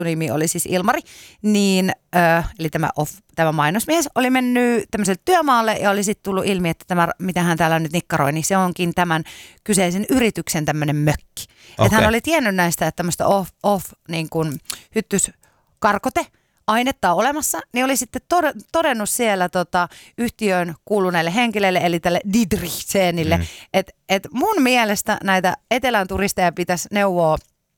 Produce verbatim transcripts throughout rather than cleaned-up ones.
etunimi oli siis Ilmari, niin, ö, eli tämä, off, tämä mainosmies oli mennyt tämmöiselle työmaalle ja oli sitten tullut ilmi, että tämä, mitä hän täällä nyt nikkaroi, niin se onkin tämän kyseisen yrityksen tämmöinen mökki. Okay. Että hän oli tiennyt näistä, että tämmöistä off, off niin kuin hyttyskarkote, ainetta on olemassa, niin oli sitten todennut siellä tota, yhtiön kuuluneille henkilöille, eli tälle Didriksenille, mm. että et mun mielestä näitä etelän turisteja pitäisi neuvoa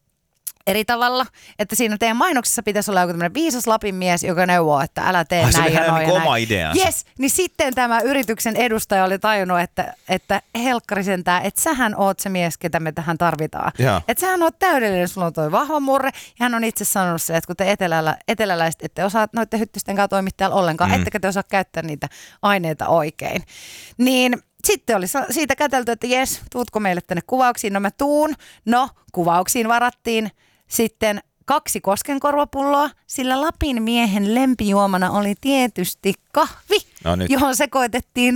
eri tavalla, että siinä teidän mainoksessa pitäisi olla joku tämmöinen viisas Lapin mies, joka neuvoo, että älä tee Ai, näin ja noin ja oma ideansa. Yes, niin sitten tämä yrityksen edustaja oli tajunnut, että, että helkkari sentään, että sähän oot se mies, ketä me tähän tarvitaan. Ja. Että sähän oot täydellinen, sulla on toi vahva murre, ja hän on itse sanonut se, että kun te etelällä, eteläläiset ette osaa noiden hyttysten kanssa toimia täällä ollenkaan, mm. ettekä te osaa käyttää niitä aineita oikein. Niin sitten oli siitä kätelty, että jes, tuutko meille tänne kuvauksiin? No mä tuun. No, kuvauksiin varattiin sitten kaksi koskenkorvapulloa, sillä Lapin miehen lempijuomana oli tietysti kahvi, no johon sekoitettiin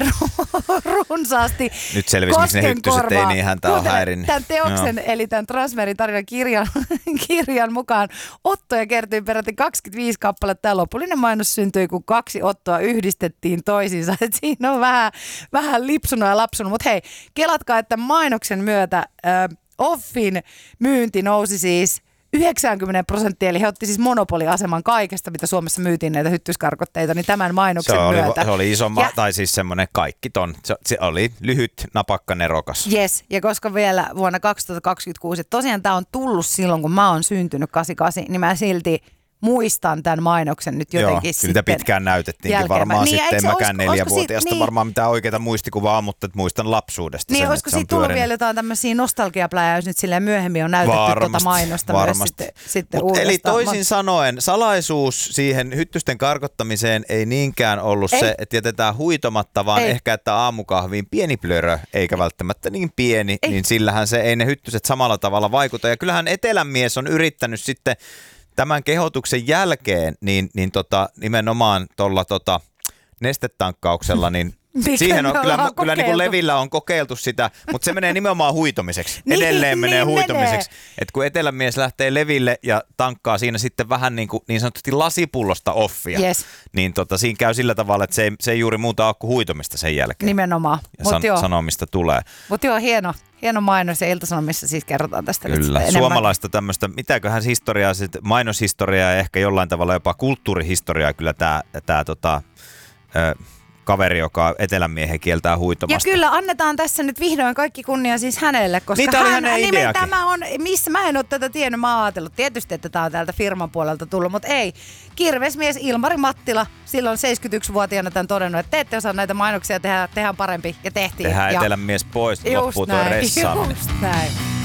runsaasti nyt selvisi, miksi ne hyttyset ei niin häntä ole häirinnyt. Tämän teoksen, no. eli tämän Transmerin tarinan kirjan, kirjan mukaan ottoja kertyi peräti kaksikymmentäviisi kappaletta ja lopullinen mainos syntyi, kun kaksi ottoa yhdistettiin toisiinsa. Et siinä on vähän, vähän lipsunut ja lapsunut, mutta hei, kelatkaa, että mainoksen myötä äh, Offin myynti nousi siis yhdeksänkymmentä prosenttia, eli he otti siis monopoliaseman kaikesta, mitä Suomessa myytiin näitä hyttyskarkotteita, niin tämän mainoksen se oli, myötä. Se oli iso, ma- ja, tai siis semmoinen kaikki ton. Se, se oli lyhyt, napakka, nerokas. Yes, ja koska vielä vuonna kaksituhattakaksikymmentäkuusi, että tosiaan tämä on tullut silloin, kun mä oon syntynyt kahdeksankymmentäkahdeksan, niin mä silti muistan tämän mainoksen nyt jotenkin. Joo, sitä pitkään näytettiinkin jälkeenpäin. Varmaan niin, sitten, en mäkään neljävuotiaasta niin, varmaan mitään oikeita muistikuvaa, mutta muistan lapsuudesta niin, sen, olisiko siitä tullut vielä jotain tämmöisiä nostalgiapläjää, jos nyt silleen myöhemmin on näytetty varmasti, tuota mainosta varmasti. Myös sitten, sitten uudestaan. Eli toisin sanoen, salaisuus siihen hyttysten karkottamiseen ei niinkään ollut ei. se, että jätetään huitomatta, vaan ei. ehkä, että aamukahviin pieni plörö, eikä välttämättä niin pieni, ei. niin sillähän se ei ne hyttyset samalla tavalla vaikuta. Ja kyllähän etelänmies on yrittänyt sitten tämän kehotuksen jälkeen, niin, niin tota, nimenomaan tuolla tota, nestetankkauksella, niin siihen on kyllä, kyllä niin kuin Levillä on kokeiltu sitä, mutta se menee nimenomaan huitomiseksi. niin, Edelleen menee niin huitomiseksi. Että kun etelämies lähtee Leville ja tankkaa siinä sitten vähän niin, kuin, niin sanotusti lasipullosta offia, yes. niin tota, siinä käy sillä tavalla, että se ei, se ei juuri muuta ole kuin huitomista sen jälkeen. Nimenomaan. Ja san, sanomista tulee. Mutta joo, hieno. Hieno mainos ja Ilta-Sanomissa siis kerrotaan tästä Kyllä, nyt suomalaista tämmöistä, mitäköhän historiaa, mainoshistoriaa ja ehkä jollain tavalla jopa kulttuurihistoriaa kyllä tämä, tämä tota, ö, kaveri, joka etelänmiehen kieltää huitomasta. Ja kyllä, annetaan tässä nyt vihdoin kaikki kunnia siis hänelle, koska niin, hän, nimen, tämä on, missä mä en ole tätä tiennyt, mä oon ajatellut tietysti, että tämä on täältä firman puolelta tullut, mutta ei. Kirvesmies Ilmari Mattila silloin seitsemänkymmentäyksivuotiaana tämän todennut, että te ette osaa näitä mainoksia tehdä, tehdään parempi ja tehtiin. Tehdään ja etelänmies pois, loppuu tuo ressaaminen. Just näin.